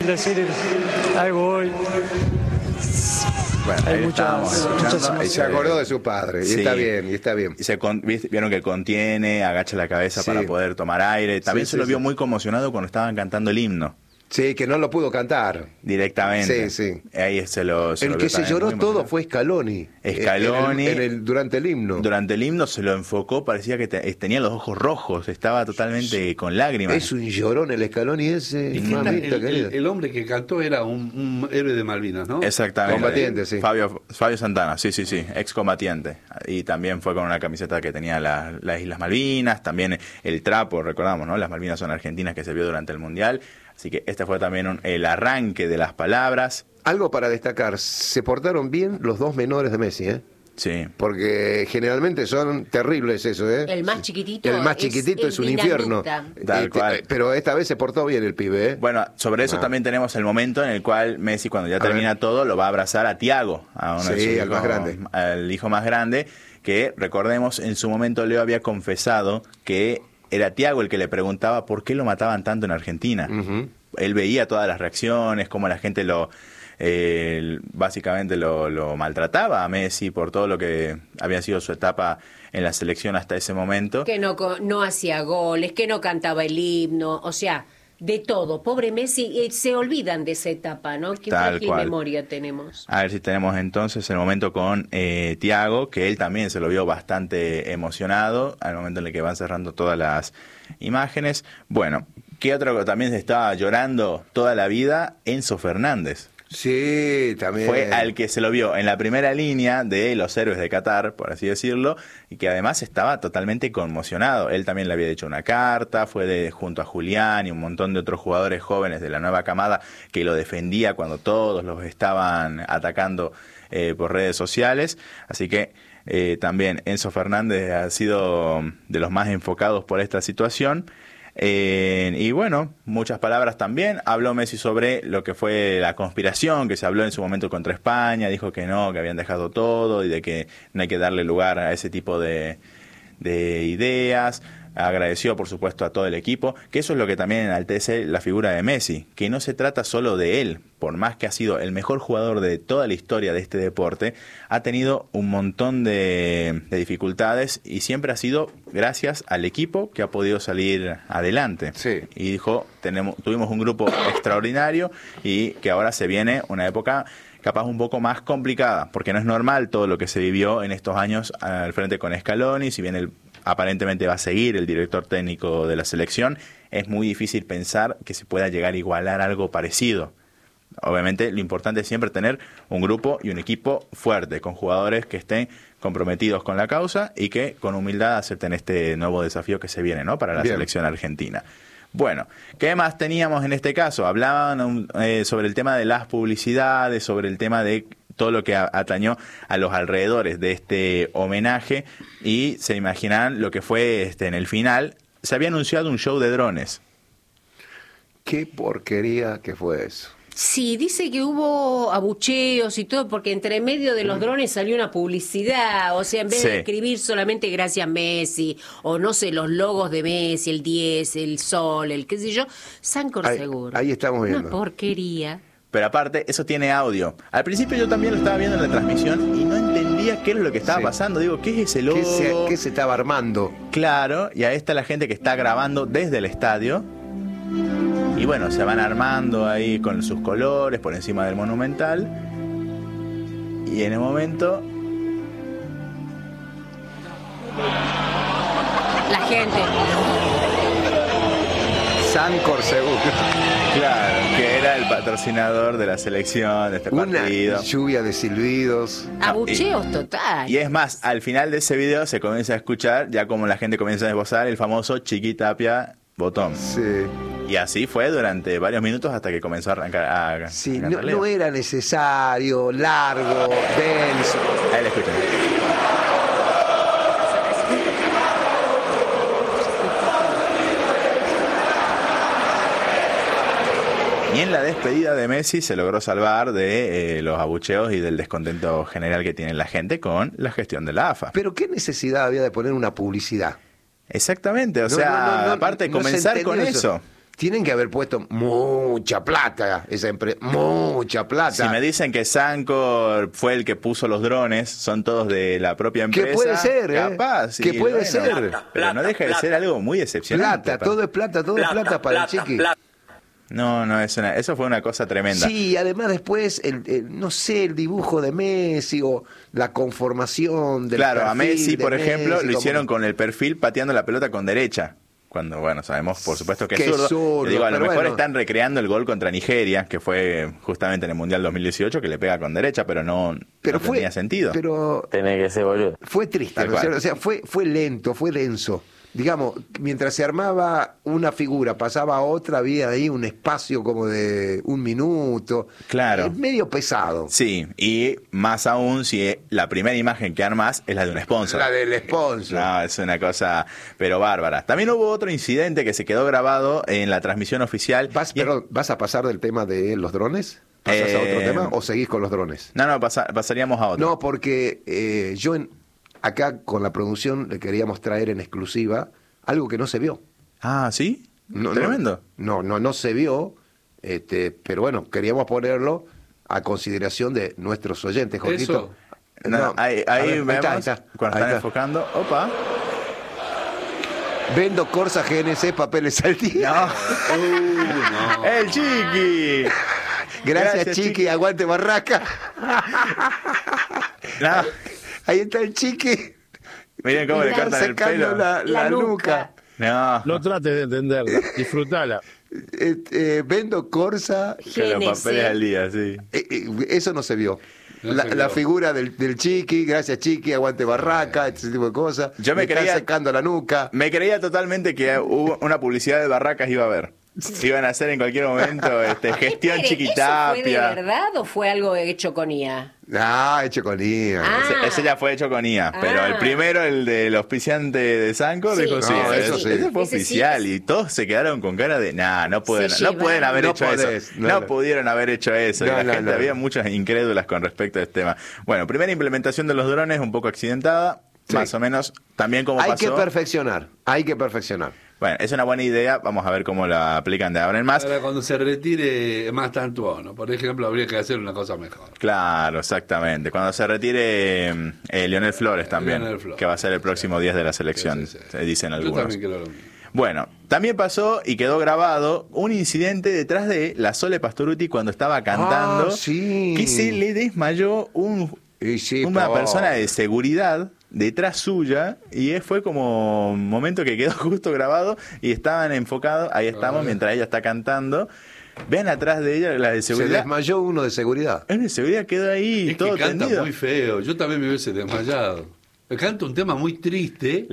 decir algo hoy. Bueno, Hay ahí estábamos escuchando. Y se acordó de su padre, y Sí. está bien, y está bien. Y vieron que contiene, agacha la cabeza Sí. para poder tomar aire. También Sí, se lo sí, vio sí. muy conmocionado cuando estaban cantando el himno. Sí, que no lo pudo cantar. Directamente. Sí, sí. Ahí se lo El vio que se también lloró muy todo emocionado. fue Scaloni. Scaloni. Durante el himno. Durante el himno se lo enfocó, parecía que tenía los ojos rojos, estaba totalmente con lágrimas. Es un llorón el Scaloni ese. Y que Mamita querida. el hombre que cantó era un héroe de Malvinas, ¿no? Exactamente. Combatiente, sí. Fabio Santana, sí, excombatiente. Y también fue con una camiseta que tenía las Islas Malvinas, también el trapo, recordamos, ¿no? Las Malvinas son argentinas, que se vio durante el Mundial. Así que este fue también el arranque de las palabras. Algo para destacar, se portaron bien los dos menores de Messi, ¿eh? Sí. Porque generalmente son terribles eso, ¿eh? El más chiquitito El más chiquitito es un infierno. Tal cual. Pero esta vez se portó bien el pibe, ¿eh? Bueno, sobre eso también tenemos el momento en el cual Messi, cuando ya termina todo, lo va a abrazar a Thiago, a uno de sus al hijos, más grande. al hijo más grande, que recordemos, en su momento Leo había confesado que era Thiago el que le preguntaba por qué lo mataban tanto en Argentina. Ujú. Él veía todas las reacciones, cómo la gente básicamente lo maltrataba a Messi por todo lo que había sido su etapa en la selección hasta ese momento. Que no hacía goles, que no cantaba el himno, o sea, de todo. Pobre Messi, se olvidan de esa etapa, ¿no? Qué Tal frágil cual. memoria tenemos. A ver si tenemos entonces el momento con Thiago, que él también se lo vio bastante emocionado al momento en el que van cerrando todas las imágenes. Bueno, ¿qué otro también se estaba llorando toda la vida? Enzo Fernández. Sí, también. Fue al que se lo vio en la primera línea de los héroes de Qatar, por así decirlo, y que además estaba totalmente conmocionado. Él también le había hecho una carta, fue junto a Julián y un montón de otros jugadores jóvenes de la nueva camada que lo defendía cuando todos los estaban atacando por redes sociales. Así que también Enzo Fernández ha sido de los más enfocados por esta situación. Y bueno, muchas palabras también. Habló Messi sobre lo que fue la conspiración que se habló en su momento contra España. Dijo que no, que habían dejado todo y de que no hay que darle lugar a ese tipo de ideas. Agradeció, por supuesto, a todo el equipo, que eso es lo que también enaltece la figura de Messi, que no se trata solo de él, por más que ha sido el mejor jugador de toda la historia de este deporte, ha tenido un montón de dificultades y siempre ha sido gracias al equipo que ha podido salir adelante. Sí. Y dijo, tuvimos un grupo extraordinario y que ahora se viene una época capaz un poco más complicada, porque no es normal todo lo que se vivió en estos años al frente con Scaloni, si bien él aparentemente va a seguir el director técnico de la selección, es muy difícil pensar que se pueda llegar a igualar algo parecido. Obviamente lo importante es siempre tener un grupo y un equipo fuerte, con jugadores que estén comprometidos con la causa y que con humildad acepten este nuevo desafío que se viene, ¿no?, para la selección argentina. Bueno, ¿qué más teníamos en este caso? Hablaban sobre el tema de las publicidades, sobre el tema de todo lo que atañó a los alrededores de este homenaje y se imaginarán lo que fue en el final. Se había anunciado un show de drones. Qué porquería que fue eso. Sí, dice que hubo abucheos y todo, porque entre medio de los drones salió una publicidad, o sea, en vez de escribir solamente gracias Messi, o no sé, los logos de Messi, el 10, el sol, el qué sé yo, Sancor seguro. Ahí estamos viendo. Una porquería. Pero aparte, eso tiene audio. Al principio yo también lo estaba viendo en la transmisión y no entendía qué era lo que estaba pasando. Digo, ¿qué es ese logo? ¿Qué se estaba armando? Claro, y ahí está la gente que está grabando desde el estadio. Y bueno, se van armando ahí con sus colores por encima del Monumental. Y en el momento... La gente. Sancor seguro. Claro, que era el patrocinador de la selección de este partido. Una lluvia de silbidos. Abucheos total. Y es más, al final de ese video se comienza a escuchar, ya como la gente comienza a esbozar, el famoso Chiqui Tapia botón. Sí. Y así fue durante varios minutos hasta que comenzó a arrancar. Sí, no era necesario, largo, denso. Ahí le escuchan. Y en la despedida de Messi se logró salvar de los abucheos y del descontento general que tiene la gente con la gestión de la AFA. Pero ¿qué necesidad había de poner una publicidad? Exactamente, o sea, aparte de comenzar con eso. Tienen que haber puesto mucha plata esa empresa, mucha plata. Si me dicen que Sancor fue el que puso los drones, son todos de la propia empresa. Que puede ser, capaz, que puede ser. Pero no deja de ser algo muy excepcional. Todo es plata para el Chiqui. No, eso fue una cosa tremenda. Sí, además después, no sé, el dibujo de Messi o la conformación del Claro, a perfil Messi, de por ejemplo, Messi, lo hicieron con el perfil pateando la pelota con derecha. Cuando, bueno, sabemos por supuesto que es zurdo. zurdo, Digo, a lo pero mejor bueno. están recreando el gol contra Nigeria, que fue justamente en el Mundial 2018, que le pega con derecha, pero no tenía sentido. Pero Tiene que ser boludo. fue triste, Tal ¿no es cual. cierto? O sea, fue lento, fue denso. Digamos, mientras se armaba una figura, pasaba a otra, había ahí un espacio como de 1 minuto. Claro. Es medio pesado. Sí, y más aún si la primera imagen que armas es la de un sponsor. La del sponsor. No, es una cosa, pero bárbara. También hubo otro incidente que se quedó grabado en la transmisión oficial. Perdón, ¿vas a pasar del tema de los drones? ¿Pasas a otro tema o seguís con los drones? No, pasaríamos a otro. No, porque yo acá con la producción le queríamos traer en exclusiva algo que no se vio. Ah, ¿sí? No, Tremendo. No se vio, pero bueno, queríamos ponerlo a consideración de nuestros oyentes, Jorgito. No, ahí a ver, vemos, está. cuando Ahí están está. enfocando. Opa. Vendo Corsa GNC papeles al día. No. ¡El Chiqui! Gracias, Chiqui, aguante Barraca. No. Ahí está el Chiqui. Miren cómo le Está cortan el secando pelo. la nuca. No. No trates de entenderla, disfrutala. Vendo Corsa. Con los GNC. papeles al día, sí. Eso no se vio. No La, se vio. la figura del Chiqui, gracias Chiqui, aguante Barraca, ese tipo de cosas. Yo me está creía- secando la nuca. Me creía totalmente que una publicidad de Barracas iba a haber. Iban a hacer en cualquier momento gestión Espere, ¿eso fue de Chiquitapia. verdad o fue algo hecho con IA? Ah, hecho con IA. Ah. Ese ya fue hecho con IA, pero el primero, el del auspiciante de Sanco, Sí, dijo sí. no, eso sí. Ese fue Ese sí oficial es- y todos se quedaron con cara de, no pueden llevaron. haber No hecho podés, eso. no, No no. pudieron haber hecho eso. Y No, la no, gente no. había muchas incrédulas con respecto a este tema. Bueno, primera implementación de los drones, un poco accidentada, Sí. más o menos. También como Hay pasó. que perfeccionar, hay que perfeccionar. Bueno, es una buena idea. Vamos a ver cómo la aplican de ahora en más. Ahora, cuando se retire más tantuono, por ejemplo, habría que hacer una cosa mejor. Claro, exactamente. Cuando se retire Lionel Flores también, Lionel Flores. que va a ser el próximo 10 de la selección, Sí. se dicen Yo algunos. también creo lo mismo. Bueno, también pasó y quedó grabado un incidente detrás de la Sole Pastorutti cuando estaba cantando, sí. que se le desmayó Y sí, una po. persona de seguridad detrás suya y fue como un momento que quedó justo grabado y estaban enfocados, ahí estamos, mientras ella está cantando. Vean atrás de ella la de Se seguridad. desmayó uno de seguridad. El de seguridad quedó ahí Es todo que canta tendido. muy feo. Yo también me hubiese desmayado. Canta un tema muy triste.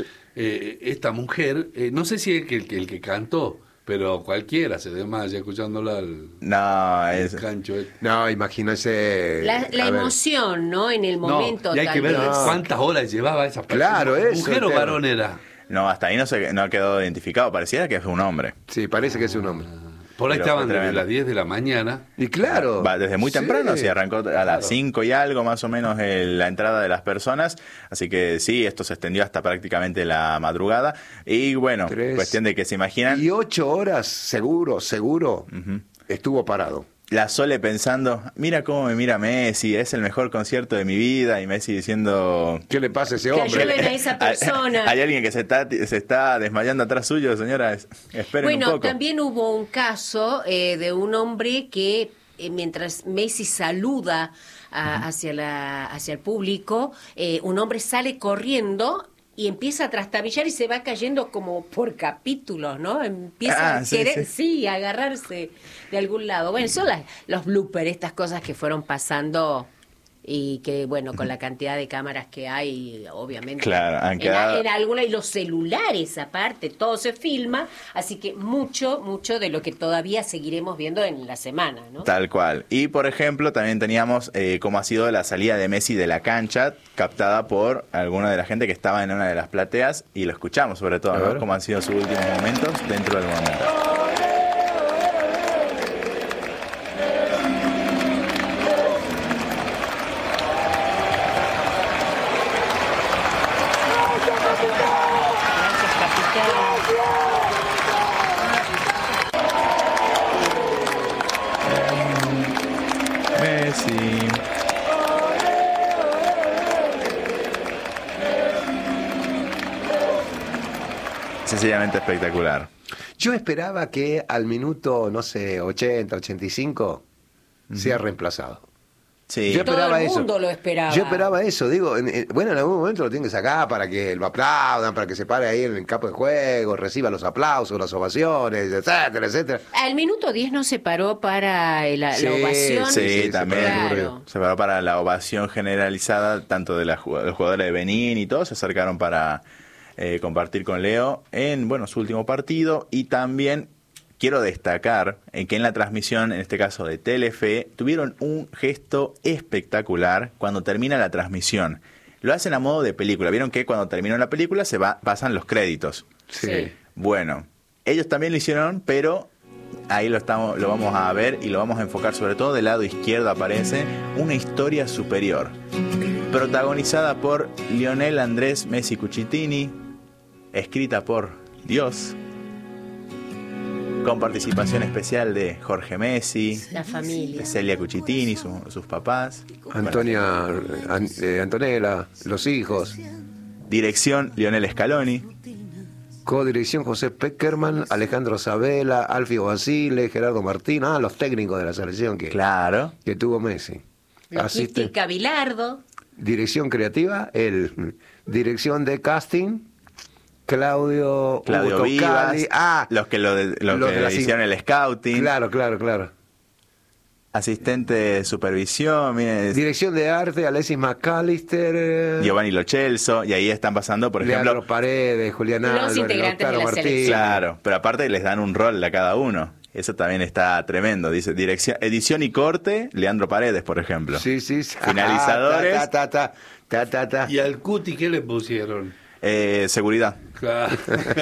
Esta mujer, no sé si es el que cantó, pero cualquiera se desmaya escuchándola al No, es... cancho. No, imagínese. La a ver. emoción, ¿no? En el momento. y hay que tal ver vez. cuántas horas llevaba esa persona. Claro, eso, ¿Mujer el o tema. varón era? No, hasta ahí no quedó identificado. Pareciera que es un hombre. Sí, parece que es un hombre. Por ahí Pero estaban fue desde tremendo. las 10 de la mañana. Y claro. Va desde muy temprano, sí. sí, arrancó a las 5 y algo más o menos la entrada de las personas, así que sí, esto se extendió hasta prácticamente la madrugada y bueno, 3. cuestión de que se imaginan Y 8 horas, seguro, estuvo parado. la Sole pensando, mira cómo me mira Messi, es el mejor concierto de mi vida y Messi diciendo... ¿Qué le pasa a ese Que hombre? ayuden a esa persona. Hay alguien que se está desmayando atrás suyo, señora, esperen un Bueno, poco. también hubo un caso de un hombre que mientras Messi saluda hacia el público, un hombre sale corriendo y empieza a trastabillar y se va cayendo como por capítulos, ¿no? Empieza a sí, querer, sí. a agarrarse de algún lado. Bueno, son los bloopers, estas cosas que fueron pasando y que, bueno, con la cantidad de cámaras que hay, obviamente. Claro, han quedado... En alguna, y los celulares aparte, todo se filma, así que mucho de lo que todavía seguiremos viendo en la semana, ¿no? Tal cual. Y por ejemplo, también teníamos cómo ha sido la salida de Messi de la cancha, captada por alguna de la gente que estaba en una de las plateas, y lo escuchamos sobre todo, A ¿no? ver. Cómo han sido sus últimos momentos dentro del momento. Gracias, capitán. Messi. Sencillamente espectacular. Yo esperaba que al minuto, no sé, 80, 85, sea reemplazado. Sí. Yo Todo esperaba el eso. mundo lo esperaba. Yo esperaba eso, digo, bueno, en algún momento lo tienen que sacar para que lo aplaudan, para que se pare ahí en el campo de juego, reciba los aplausos, las ovaciones, etcétera, etcétera. Al minuto 10 no se paró para la Sí, ovación. Sí, sí, también claro. se paró para la ovación generalizada, tanto de los jugadores de Benín y todos se acercaron para compartir con Leo en su último partido. Y también quiero destacar que en la transmisión, en este caso de Telefe, tuvieron un gesto espectacular cuando termina la transmisión. Lo hacen a modo de película. Vieron que cuando terminó la película pasan los créditos. Sí. Bueno, ellos también lo hicieron, pero ahí lo vamos a ver y lo vamos a enfocar sobre todo del lado izquierdo. Aparece una historia superior, protagonizada por Lionel Andrés Messi Cucitini, escrita por Dios, con participación especial de Jorge Messi, La familia. de Celia Cucitini, sus papás. Antonella, los hijos. Dirección Lionel Scaloni. Codirección José Peckerman, Alejandro Sabela, Alfio Basile, Gerardo Martín, los técnicos de la selección Claro. que tuvo Messi. Logística Bilardo. Dirección creativa, él. Dirección de casting, Claudio Hugo Vivas, Tocali. los que los de la hicieron el scouting. Claro. Asistente de supervisión, miren, Dirección de arte, Alexis McAllister, Giovanni Lo Celso, y ahí están pasando, por Leandro ejemplo, Paredes, Julián Los Álvarez, integrantes Lautaro de la Martín. selección. claro, pero aparte les dan un rol a cada uno. Eso también está tremendo. Dice dirección, edición y corte, Leandro Paredes, por ejemplo. Sí. Finalizadores. Ta. ¿Y al Cuti qué le pusieron? Seguridad, Claro.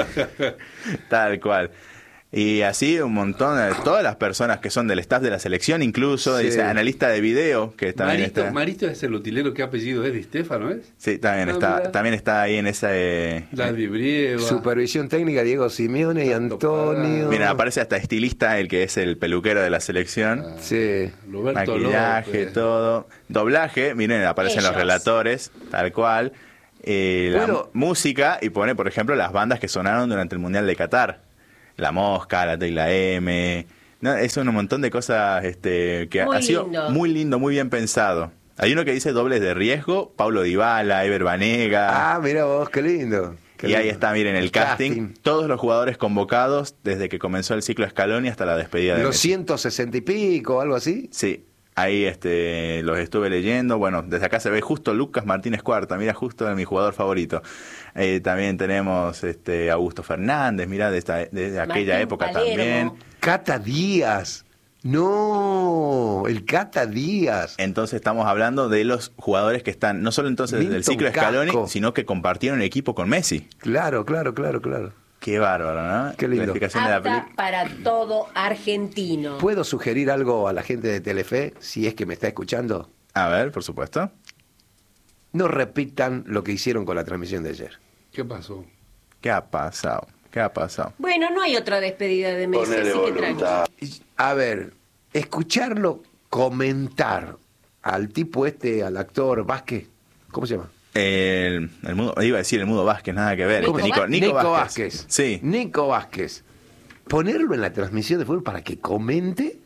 tal cual. Y así un montón de todas las personas que son del staff de la selección, incluso, Sí. dice analista de video, que también está. Marito es el utilero, ¿qué apellido es? ¿Di Stefano es? Sí, también Mira. también está ahí en ese. Daddy Brieva. Supervisión técnica, Diego Simeone y Antonio. Mira, aparece hasta estilista, el que es el peluquero de la selección. Sí. Roberto Maquillaje, López. todo. Doblaje, miren, aparecen los Ellos. relatores, tal cual. La Bueno. música, y pone, por ejemplo, las bandas que sonaron durante el Mundial de Qatar. La Mosca, la Tecla M. No, es un montón de cosas que Muy ha sido lindo. muy lindo, muy bien pensado. Hay uno que dice dobles de riesgo, Paulo Dybala, Ever Banega. Mira vos, qué lindo. Qué Y ahí lindo. está, miren, el casting. Todos los jugadores convocados desde que comenzó el ciclo Scaloni hasta la despedida de Los Messi. 160 y pico, algo así. Sí, ahí los estuve leyendo. Bueno, desde acá se ve justo Lucas Martínez Cuarta, mira, justo mi jugador favorito. También tenemos Augusto Fernández, mira, desde aquella Martín época Palermo. también. Cata Díaz. No, el Cata Díaz. Entonces estamos hablando de los jugadores que están, no solo entonces desde el Milton ciclo Scaloni, Casco. sino que compartieron equipo con Messi. Claro. Qué bárbaro, ¿no? Qué lindo. La explicación de la Apta película. para todo argentino. ¿Puedo sugerir algo a la gente de Telefe, si es que me está escuchando? A ver, por supuesto. No repitan lo que hicieron con la transmisión de ayer. ¿Qué pasó? ¿Qué ha pasado? Bueno, no hay otra despedida de Messi, así que tranquilo. A ver, escucharlo comentar al tipo al actor Vázquez, ¿cómo se llama? El mudo, iba a decir el Mudo Vázquez, nada que ver. Nico Nico Vázquez. Sí. Nico Vázquez. Ponerlo en la transmisión de fútbol para que comente.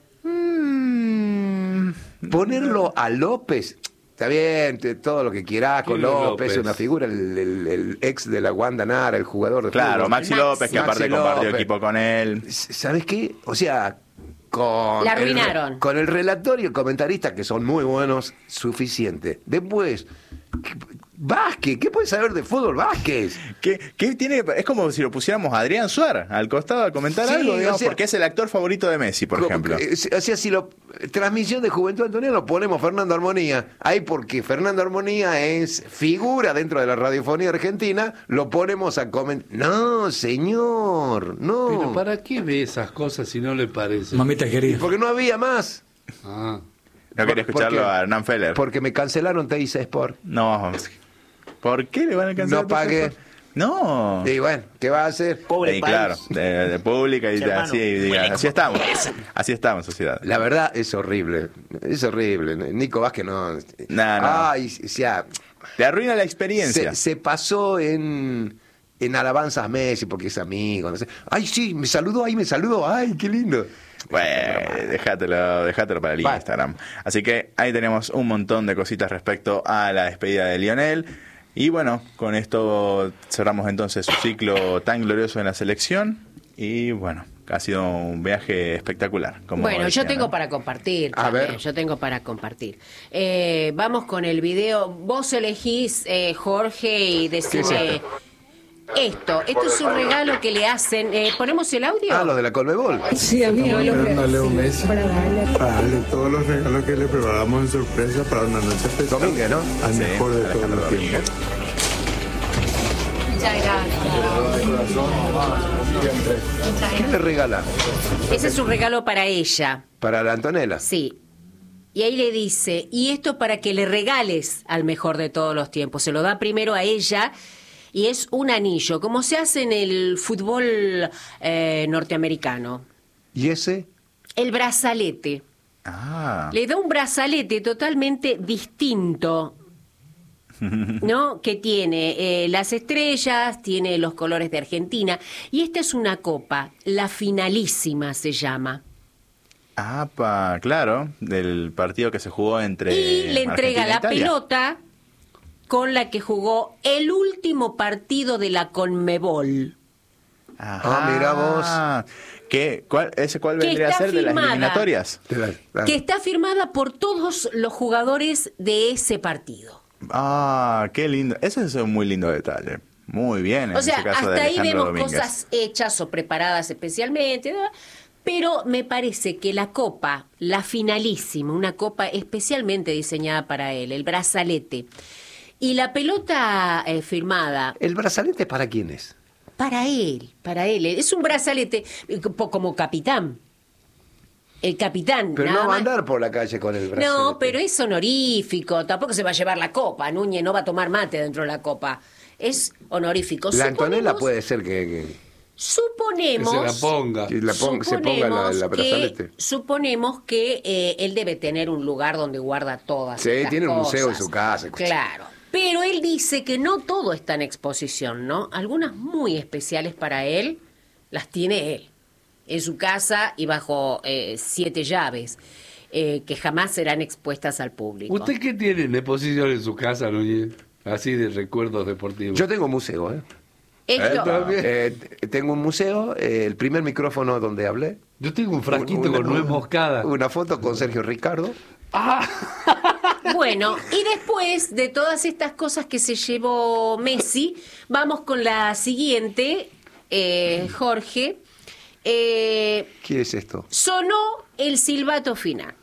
Ponerlo a López. Está bien, todo lo que quieras con ¿Quién es López, López? una figura, el ex de la Wanda Nara, el jugador de Claro, fútbol. Maxi López, que aparte Maxi compartió López. equipo con él. ¿Sabes qué? O sea, con La arruinaron. con el relator y el comentarista, que son muy buenos, suficiente. Después, Vázquez, ¿qué puede saber de fútbol Vázquez? ¿Qué tiene? Es como si lo pusiéramos a Adrián Suárez al costado a comentar Sí, algo, o digamos, sea, porque es el actor favorito de Messi, por ejemplo. O sea, si transmisión de Juventud Antonio lo ponemos Fernando Armonía, ahí porque Fernando Armonía es figura dentro de la radiofonía argentina, lo ponemos a comentar. No, señor, no. Pero ¿para qué ve esas cosas si no le parece? Mamita querida. Porque no había más. Ah, No quería escucharlo porque- a Hernán Feller. Porque me cancelaron TIC Sport. No, ¿por qué le van a cancelar? No pagué. No. Y bueno, ¿qué va a hacer? Pobre Y país. claro, de pública y Sí, hermano. así, así estamos. Así estamos, sociedad. La verdad es horrible. Es horrible. Nico Vázquez no. No. Ay, o sea, Te arruina la experiencia. se pasó en alabanzas a Messi porque es amigo. No sé. Ay, sí, me saludó. Ay, qué lindo. Bueno, déjatelo para el Vale. Instagram. Así que ahí tenemos un montón de cositas respecto a la despedida de Lionel. Y bueno, con esto cerramos entonces su ciclo tan glorioso en la selección. Y bueno, ha sido un viaje espectacular. Como Bueno, decía, yo tengo ¿no? para compartir. A también, ver. yo tengo para compartir. Vamos con el video. Vos elegís, Jorge, y decime esto. Esto es un regalo que le hacen. ¿Ponemos el audio? Ah, los de la Colmebol. Sí, amigo. Esperando a Leo Messi Para darle. para darle todos los regalos que le preparamos en sorpresa para una noche especial. Domínguez, ¿no? Al Sí, mejor de todos Alejandro los Domínguez. tiempos. Muchas gracias. ¿Qué le regala? Ese es un regalo para ella. Para la Antonella. Sí. Y ahí le dice, y esto para que le regales al mejor de todos los tiempos. Se lo da primero a ella y es un anillo, como se hace en el fútbol norteamericano. ¿Y ese? El brazalete. Ah, Le da un brazalete totalmente distinto, ¿no? Que tiene las estrellas, tiene los colores de Argentina. Y esta es una copa, la finalísima se llama. claro, del partido que se jugó entre Y le entrega Argentina e la Italia. pelota con la que jugó el último partido de la Conmebol. Ajá. mirá vos. ¿Cuál Que vendría a está ser de las firmada. eliminatorias? Que está firmada por todos los jugadores de ese partido. Qué lindo. Ese es un muy lindo detalle. Muy bien. En O sea, ese caso de hasta ahí Alejandro vemos Domínguez. cosas hechas o preparadas especialmente, ¿no? Pero me parece que la copa, la finalísima, una copa especialmente diseñada para él, el brazalete, y la pelota firmada, ¿El brazalete para quién es? para él, es un brazalete como capitán. El capitán. Pero nada no va a más. andar por la calle con el brazalete. No, pero es honorífico, tampoco se va a llevar la copa, Núñez no va a tomar mate dentro de la copa. Es honorífico. La Antonella Suponemos- puede ser que Suponemos. Que se la ponga. se ponga la brazalete. Suponemos que él debe tener un lugar donde guarda todas Sí, estas tiene un museo en cosas. su casa, escucha. Claro. Pero él dice que no todo está en exposición, ¿no? Algunas muy especiales para él las tiene él en su casa y bajo 7 llaves que jamás serán expuestas al público. ¿Usted qué tiene en exposición en su casa, Núñez? Así de recuerdos deportivos. Yo tengo un museo, ¿eh? Esto, también. Tengo un museo, el primer micrófono donde hablé. Yo tengo un frasquito Una- con nuez moscada. Una foto con Sergio Ricardo. Bueno, y después de todas estas cosas que se llevó Messi, vamos con la siguiente, Jorge. ¿Qué es esto? Sonó el silbato final.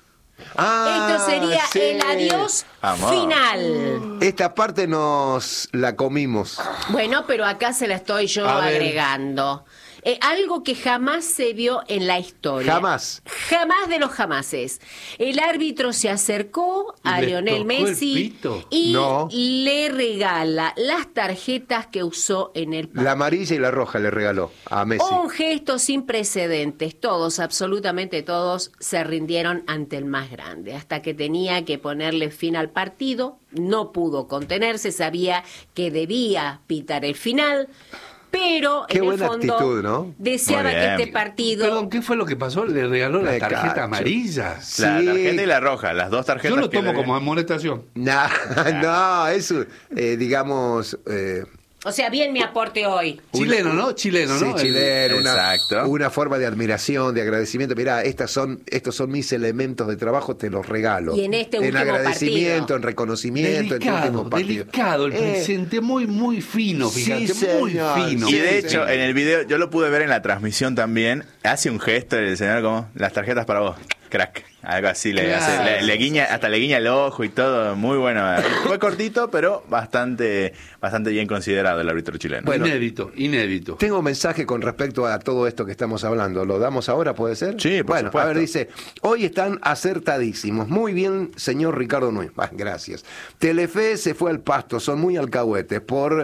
Ah, Esto sería sí. el adiós Vamos. final. Esta parte nos la comimos. Bueno, pero acá se la estoy yo A ver. agregando. Algo que jamás se vio en la historia. Jamás. Jamás de los jamases. El árbitro se acercó a ¿Le Lionel tocó el Messi pito? y No. le regala las tarjetas que usó en el partido. La amarilla y la roja le regaló a Messi. Un gesto sin precedentes. Todos, absolutamente todos, se rindieron ante el más grande. Hasta que tenía que ponerle fin al partido, no pudo contenerse, sabía que debía pitar el final, pero Qué en el buena fondo actitud, ¿no? deseaba Muy que bien. este partido... Perdón, ¿qué fue lo que pasó? Le regaló la Me tarjeta cacho. amarilla. La Sí. tarjeta y la roja, las dos tarjetas. Yo lo que tomo le- como amonestación. No, no, eso, digamos... O sea, bien mi aporte hoy. Chileno, ¿no? Chileno, sí, ¿no? chileno, Exacto. una forma de admiración, de agradecimiento. Mirá, estos son mis elementos de trabajo, te los regalo. Y en este en último agradecimiento, partido. en reconocimiento, en este Delicado, último partido. delicado el presente, muy, muy fino, sí, fíjate, muy señor. fino. Y de Sí, hecho, sí. en el video, yo lo pude ver en la transmisión también, hace un gesto el señor como, las tarjetas para vos, crack. Algo así, Claro. le guiña, hasta le guiña el ojo y todo, muy bueno. Fue cortito, pero bastante bien considerado el árbitro chileno. Bueno. Inédito. Tengo un mensaje con respecto a todo esto que estamos hablando. ¿Lo damos ahora, puede ser? Sí, por Bueno, supuesto. a ver, dice, hoy están acertadísimos. Muy bien, señor Ricardo Núñez. Gracias. Telefe se fue al pasto, son muy alcahuetes. Por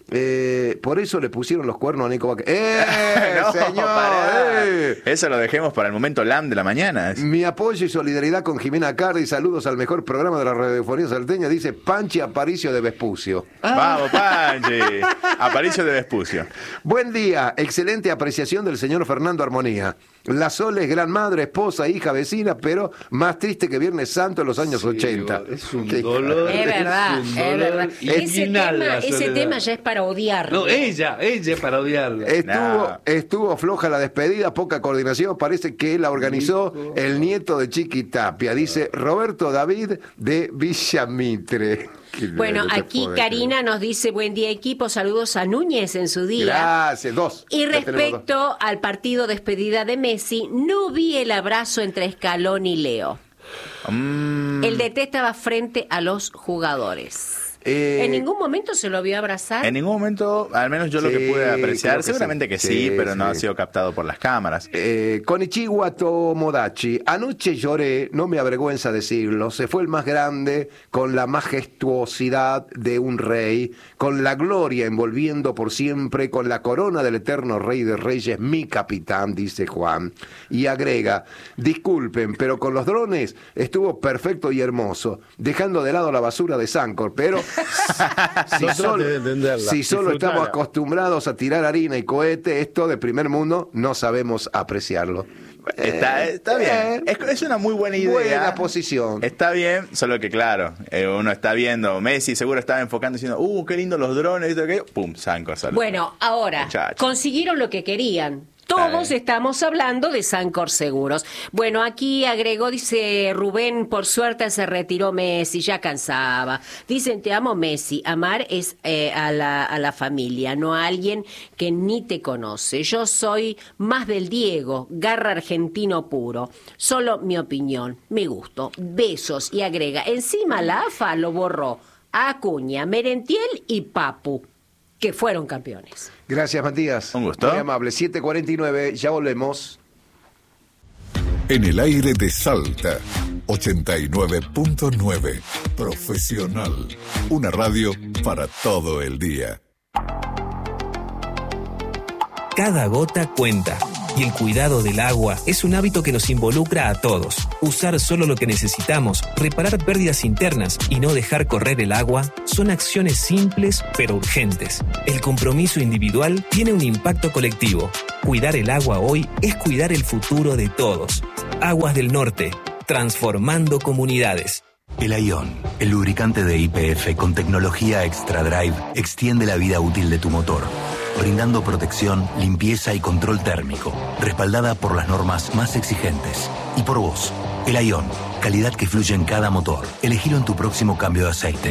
Por eso le pusieron los cuernos a Nico Vázquez. No, señor! pará. Eso lo dejemos para el momento LAM de la mañana. Mi apoyo y solidaridad con Jimena Cardi. Saludos al mejor programa de la radiofonía salteña. Dice Panchi Aparicio de Vespucio. Vamos, Panchi. Aparicio de Vespucio. Buen día. Excelente apreciación del señor Fernando Armonía. La Sol es gran madre, esposa, hija, vecina, pero más triste que Viernes Santo en los años 80. Es un dolor. Es verdad, es verdad. Infinal, Ese tema ya es para odiarlo. No, ella es para odiarla. Estuvo floja la despedida, poca coordinación. Parece que la organizó el nieto de Chiqui Tapia. Dice Roberto David de Villamitre. Bueno, aquí Karina nos dice, buen día equipo, saludos a Núñez en su día. Gracias, dos. Y respecto al partido despedida de Messi, no vi el abrazo entre Scaloni y Leo. El DT estaba frente a los jugadores. ¿En ningún momento se lo vio abrazar? En ningún momento, al menos yo lo que pude apreciar, seguramente que sí, pero no ha sido captado por las cámaras. Konichiwa Tomodachi. Anoche lloré, no me avergüenza decirlo. Se fue el más grande, con la majestuosidad de un rey, con la gloria envolviendo por siempre, con la corona del eterno rey de reyes, mi capitán, dice Juan. Y agrega, disculpen, pero con los drones estuvo perfecto y hermoso, dejando de lado la basura de Sancor, pero si solo estamos acostumbrados a tirar harina y cohete, esto de primer mundo no sabemos apreciarlo. Está bien. Es una muy buena idea. Buena posición. Está bien, solo que claro, uno está viendo, Messi seguro estaba enfocando diciendo, qué lindo los drones, esto, aquello. Pum, Sancor. Bueno, ahora, muchachos, consiguieron lo que querían. Todos estamos hablando de Sancor Seguros. Bueno, aquí agregó, dice Rubén, por suerte se retiró Messi, ya cansaba. Dicen, te amo Messi, amar es a la familia, no a alguien que ni te conoce. Yo soy más del Diego, garra argentino puro. Solo mi opinión, mi gusto. Besos. Y agrega, encima la AFA lo borró a Acuña, Merentiel y Papu, que fueron campeones. Gracias, Matías. Un gusto. Muy amable. 7:49, ya volvemos. En el aire de Salta, 89.9. Profesional. Una radio para todo el día. Cada gota cuenta. Y el cuidado del agua es un hábito que nos involucra a todos. Usar solo lo que necesitamos, reparar pérdidas internas y no dejar correr el agua son acciones simples pero urgentes. El compromiso individual tiene un impacto colectivo. Cuidar el agua hoy es cuidar el futuro de todos. Aguas del Norte, transformando comunidades. El Aion, el lubricante de YPF con tecnología Extra Drive, extiende la vida útil de tu motor, brindando protección, limpieza y control térmico, respaldada por las normas más exigentes. Y por vos, el Aion, calidad que fluye en cada motor. Elegilo en tu próximo cambio de aceite.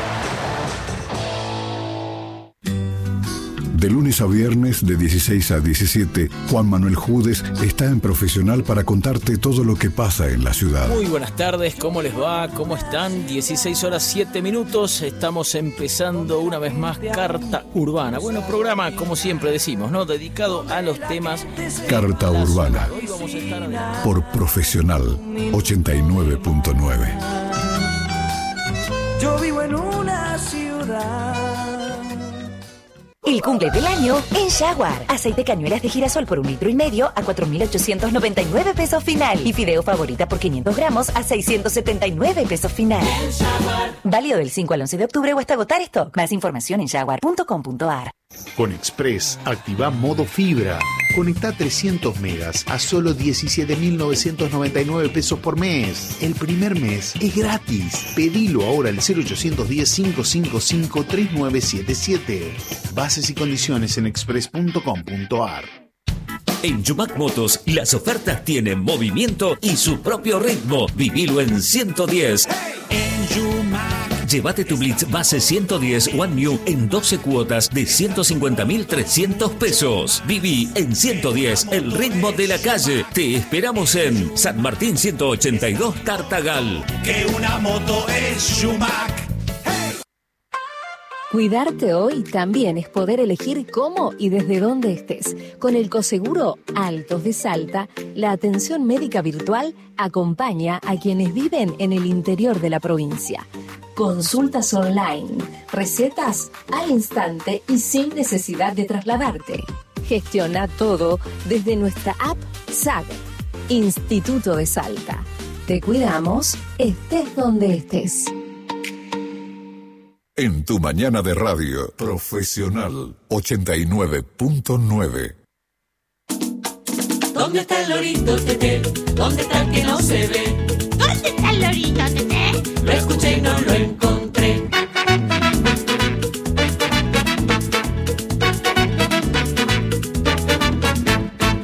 De lunes a viernes, de 16 a 17, Juan Manuel Judes está en Profesional para contarte todo lo que pasa en la ciudad. Muy buenas tardes, ¿cómo les va? ¿Cómo están? 16 horas 7 minutos, estamos empezando una vez más Carta Urbana. Bueno, programa, como siempre decimos, ¿no? Dedicado a los temas... Carta Urbana, por Profesional 89.9. Yo vivo en una ciudad. El cumple del año en Jaguar. Aceite cañuelas de girasol por 1,5 litros a 4.899 pesos final. Y fideo favorita por 500 gramos a 679 pesos final. Válido del 5 al 11 de octubre o hasta agotar stock. Más información en jaguar.com.ar. Con Express, activa modo fibra. Conecta 300 megas a solo 17.999 pesos por mes. El primer mes es gratis. Pedilo ahora al 0810-555-3977. Bases y condiciones en express.com.ar. En Yumac Motos, las ofertas tienen movimiento y su propio ritmo. Vivilo en 110. En Yumac. Llévate tu Blitz base 110 One New en 12 cuotas de 150.300 pesos. Viví en 110, el ritmo de la calle. Te esperamos en San Martín 182 Tartagal. Que una moto es Yumac. Cuidarte hoy también es poder elegir cómo y desde dónde estés. Con el Coseguro Altos de Salta, la atención médica virtual acompaña a quienes viven en el interior de la provincia. consultas online, recetas al instante y sin necesidad de trasladarte. Gestiona todo desde nuestra app SAG, Instituto de Salta. Te cuidamos, estés donde estés. En tu mañana de radio, Profesional 89.9. ¿Dónde está el lorito, Tete? ¿Dónde está el que no se ve? ¿Dónde está el lorito, Tete? Lo escuché y no lo encontré.